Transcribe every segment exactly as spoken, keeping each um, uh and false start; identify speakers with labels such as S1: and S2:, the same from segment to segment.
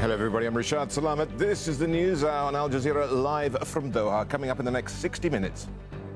S1: Hello everybody, I'm Rashad Salamat. This is the News Hour on Al Jazeera live from Doha, coming up in the next sixty minutes.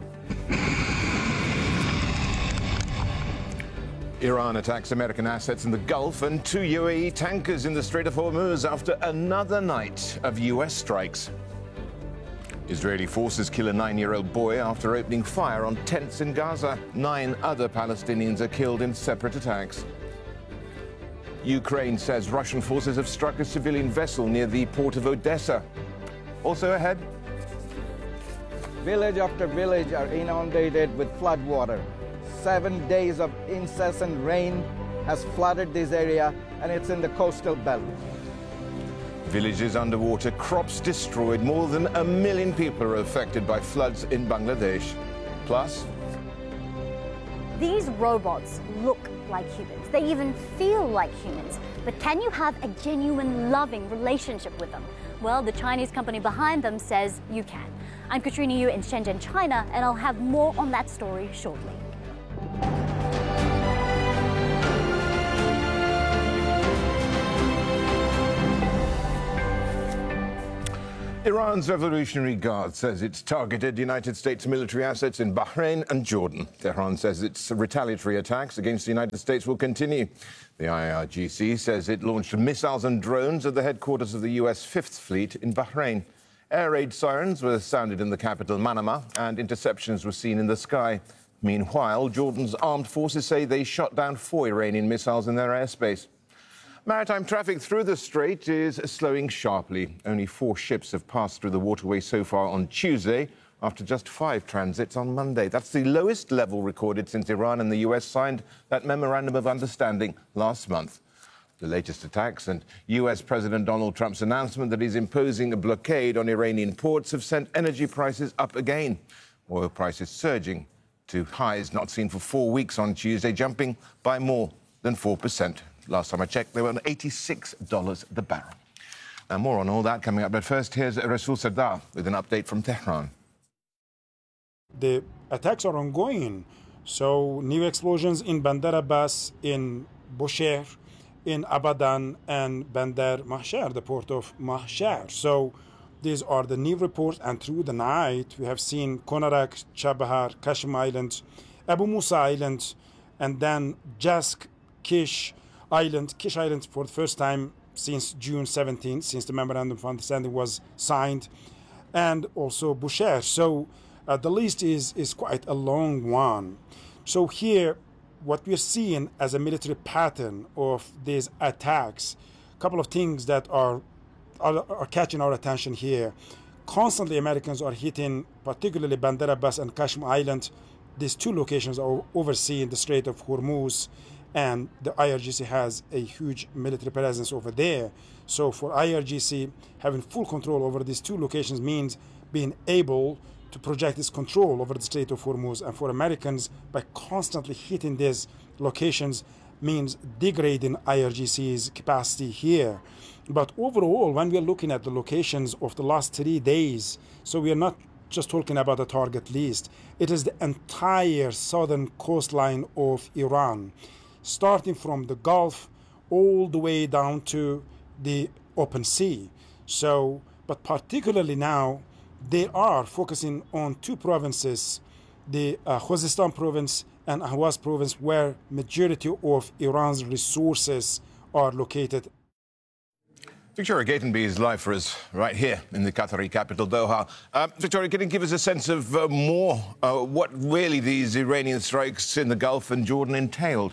S1: Iran attacks American assets in the Gulf and two U A E tankers in the Strait of Hormuz after another night of U S strikes. Israeli forces kill a nine-year-old boy after opening fire on tents in Gaza. Nine other Palestinians are killed in separate attacks. Ukraine says Russian forces have struck a civilian vessel near the port of Odessa. Also ahead,
S2: village after village are inundated with flood water. Seven days of incessant rain has flooded this area, and it's in the coastal belt.
S1: Villages underwater, crops destroyed. More than a million people are affected by floods in Bangladesh. Plus,
S3: these robots look like humans. They even feel like humans. But can you have a genuine, loving relationship with them? Well, the Chinese company behind them says you can. I'm Katrina Yu in Shenzhen, China, and I'll have more on that story shortly.
S1: Iran's Revolutionary Guard says it's targeted United States military assets in Bahrain and Jordan. Tehran says its retaliatory attacks against the United States will continue. The I R G C says it launched missiles and drones at the headquarters of the U S Fifth Fleet in Bahrain. Air raid sirens were sounded in the capital, Manama, and interceptions were seen in the sky. Meanwhile, Jordan's armed forces say they shot down four Iranian missiles in their airspace. Maritime traffic through the strait is slowing sharply. Only four ships have passed through the waterway so far on Tuesday, after just five transits on Monday. That's the lowest level recorded since Iran and the U S signed that memorandum of understanding last month. The latest attacks and U S President Donald Trump's announcement that he's imposing a blockade on Iranian ports have sent energy prices up again. Oil prices surging to highs not seen for four weeks on Tuesday, jumping by more than four percent. Last time I checked, they were on eighty-six dollars the barrel. Now, more on all that coming up. But first, here's Rasul Sardar with an update from Tehran.
S4: The attacks are ongoing. So, new explosions in Bandar Abbas, in Bushehr, in Abadan, and Bandar Mahshar, the port of Mahshar. So, these are the new reports. And through the night, we have seen Konarak, Chabahar, Kashim Island, Abu Musa Island, and then Jask, Kish Island, Kish Island for the first time since June seventeenth, since the memorandum of understanding was signed, and also Bushehr. So uh, the list is, is quite a long one. So here, what we're seeing as a military pattern of these attacks, a couple of things that are, are, are catching our attention here. Constantly, Americans are hitting, particularly Bandar Abbas and Kashim Island. These two locations are overseeing the Strait of Hormuz, and the I R G C has a huge military presence over there. So for I R G C, having full control over these two locations means being able to project its control over the Strait of Hormuz. And for Americans, by constantly hitting these locations means degrading I R G C's capacity here. But overall, when we are looking at the locations of the last three days, so we are not just talking about a target list, it is the entire southern coastline of Iran, starting from the Gulf all the way down to the open sea. So, but particularly now, they are focusing on two provinces, the uh, Khuzestan province and Ahwaz province, where majority of Iran's resources are located.
S1: Victoria Gatenby is live for us right here in the Qatari capital, Doha. Uh, Victoria, can you give us a sense of uh, more uh, what really these Iranian strikes in the Gulf and Jordan entailed?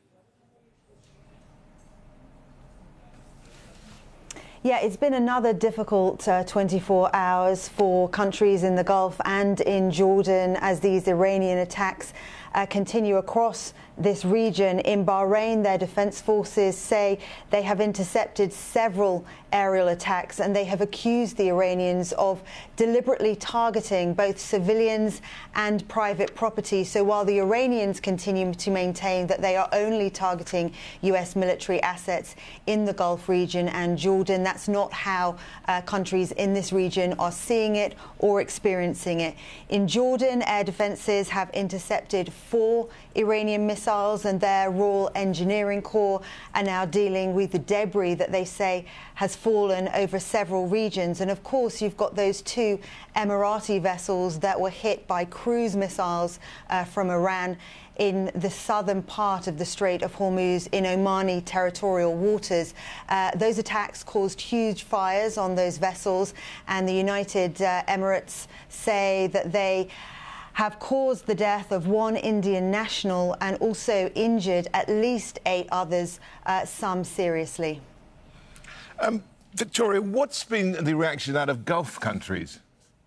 S5: Yeah, it's been another difficult uh, twenty-four hours for countries in the Gulf and in Jordan as these Iranian attacks uh, continue across this region. In Bahrain, their defense forces say they have intercepted several aerial attacks, and they have accused the Iranians of deliberately targeting both civilians and private property. So while the Iranians continue to maintain that they are only targeting U S military assets in the Gulf region and Jordan, that's not how uh, countries in this region are seeing it or experiencing it. In Jordan, air defenses have intercepted four Iranian missiles, and their Royal Engineering Corps are now dealing with the debris that they say has fallen over several regions. And of course, you've got those two Emirati vessels that were hit by cruise missiles uh, from Iran in the southern part of the Strait of Hormuz in Omani territorial waters. Uh, those attacks caused huge fires on those vessels, and the United uh, Emirates say that they have caused the death of one Indian national and also injured at least eight others, uh, some seriously.
S1: Um, Victoria, what's been the reaction out of Gulf countries?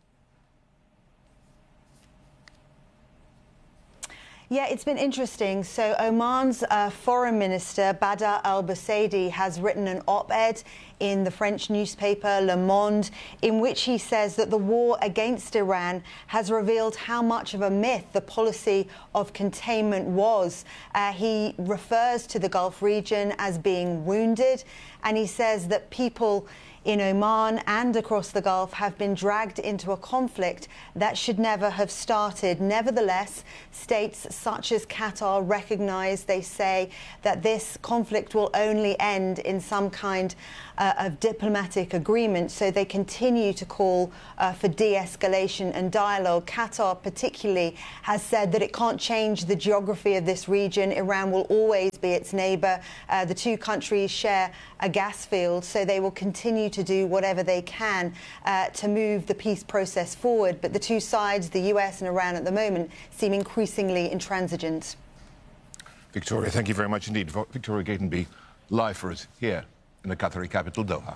S5: Yeah, it's been interesting. So Oman's uh, foreign minister, Badr al-Busaidi, has written an op-ed in the French newspaper Le Monde, in which he says that the war against Iran has revealed how much of a myth the policy of containment was. Uh, he refers to the Gulf region as being wounded, and he says that people in Oman and across the Gulf have been dragged into a conflict that should never have started. Nevertheless, states such as Qatar recognize, they say, that this conflict will only end in some kind uh, of diplomatic agreement. So they continue to call uh, for de-escalation and dialogue. Qatar particularly has said that it can't change the geography of this region. Iran will always be its neighbour. Uh, the two countries share a gas field, so they will continue to do whatever they can uh, to move the peace process forward. But the two sides, the U S and Iran at the moment, seem increasingly intransigent.
S1: Victoria, thank you very much indeed. Victoria Gatenby, live for us here in the Qatari capital, Doha.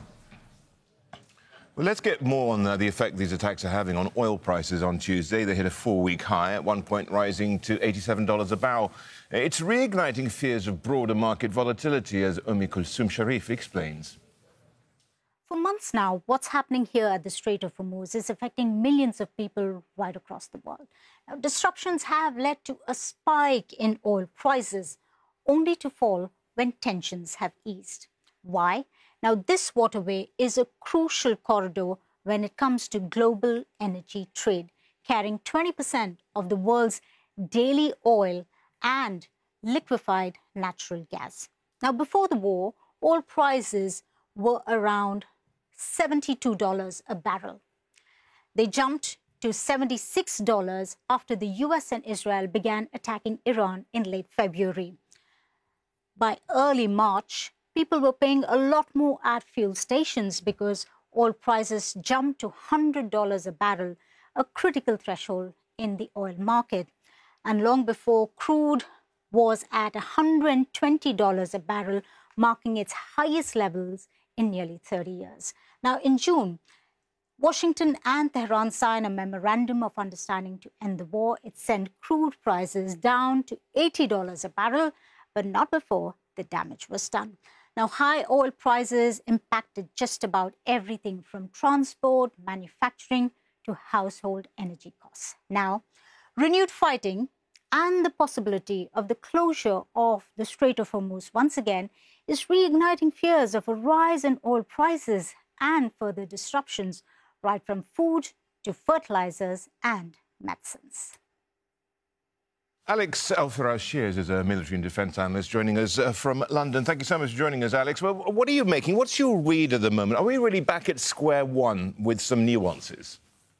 S1: Well, let's get more on uh, the effect these attacks are having on oil prices on Tuesday. They hit a four-week high, at one point rising to eighty-seven dollars a barrel. It's reigniting fears of broader market volatility, as Umi Kulsum Sharif explains.
S3: For months now, what's happening here at the Strait of Hormuz is affecting millions of people right across the world. Now, disruptions have led to a spike in oil prices, only to fall when tensions have eased. Why? Now, this waterway is a crucial corridor when it comes to global energy trade, carrying twenty percent of the world's daily oil and liquefied natural gas. Now, before the war, oil prices were around seventy-two dollars a barrel. They jumped to seventy-six dollars after the U S and Israel began attacking Iran in late February. By early March, people were paying a lot more at fuel stations because oil prices jumped to one hundred dollars a barrel, a critical threshold in the oil market. And long before, crude was at one hundred twenty dollars a barrel, marking its highest levels in nearly thirty years. Now, in June, Washington and Tehran signed a memorandum of understanding to end the war. It sent crude prices down to eighty dollars a barrel, but not before the damage was done. Now, high oil prices impacted just about everything from transport, manufacturing, to household energy costs. Now, renewed fighting and the possibility of the closure of the Strait of Hormuz once again is reigniting fears of a rise in oil prices and further disruptions, right from food to fertilizers and medicines.
S1: Alex Al-Faraj-Shears is a military and defence analyst joining us uh, from London. Thank you so much for joining us, Alex. Well, what are you making? What's your read at the moment? Are we really back at square one with some nuances?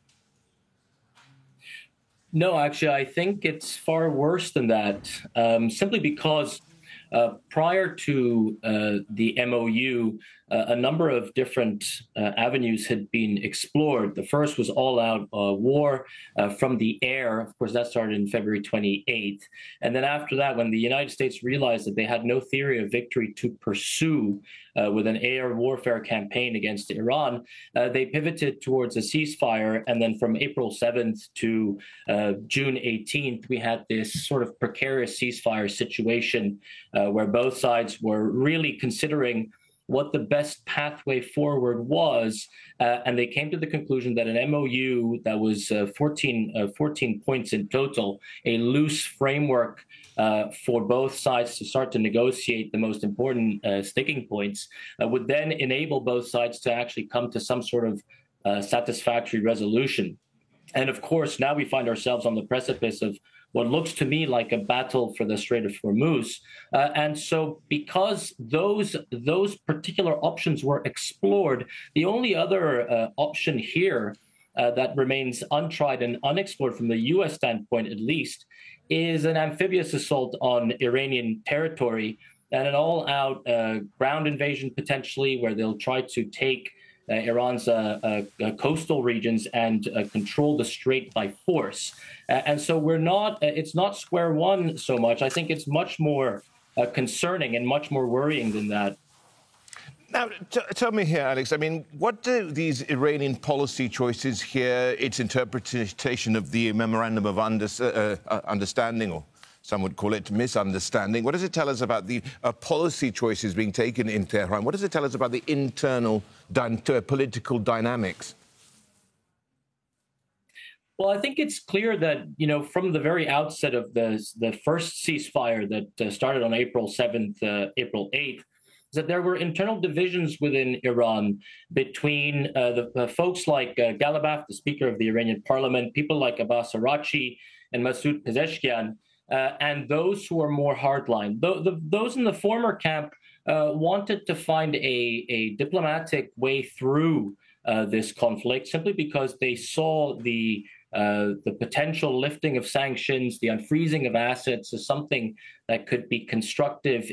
S6: No, actually, I think it's far worse than that, um, simply because uh, prior to uh, the M O U, uh, a number of different uh, avenues had been explored. The first was all-out uh, war uh, from the air. Of course, that started in February twenty-eighth. And then after that, when the United States realized that they had no theory of victory to pursue uh, with an air warfare campaign against Iran, uh, they pivoted towards a ceasefire. And then from April seventh to uh, June eighteenth, we had this sort of precarious ceasefire situation uh, where both sides were really considering what the best pathway forward was, uh, and they came to the conclusion that an M O U that was uh, fourteen, uh, fourteen points in total, a loose framework uh, for both sides to start to negotiate the most important uh, sticking points, uh, would then enable both sides to actually come to some sort of uh, satisfactory resolution. And of course, now we find ourselves on the precipice of what looks to me like a battle for the Strait of Hormuz. Uh, and so because those, those particular options were explored, the only other uh, option here uh, that remains untried and unexplored from the U S standpoint, at least, is an amphibious assault on Iranian territory and an all-out uh, ground invasion potentially, where they'll try to take uh, Iran's uh, uh, uh, coastal regions and uh, control the strait by force. Uh, and so we're not, uh, it's not square one so much. I think it's much more uh, concerning and much more worrying than that.
S1: Now, t- tell me here, Alex, I mean, what do these Iranian policy choices here, its interpretation of the Memorandum of under, uh, uh, Understanding, or some would call it misunderstanding, what does it tell us about the uh, policy choices being taken in Tehran? What does it tell us about the internal dy- political dynamics?
S6: Well, I think it's clear that, you know, from the very outset of the, the first ceasefire that uh, started on April seventh, uh, April eighth, that there were internal divisions within Iran between uh, the uh, folks like uh, Ghalibaf, the Speaker of the Iranian Parliament, people like Abbas Araghchi and Masoud Pezeshkian, uh, and those who are more hardline. The, the, those in the former camp uh, wanted to find a, a diplomatic way through uh, this conflict simply because they saw the Uh, the potential lifting of sanctions, the unfreezing of assets, as something that could be constructive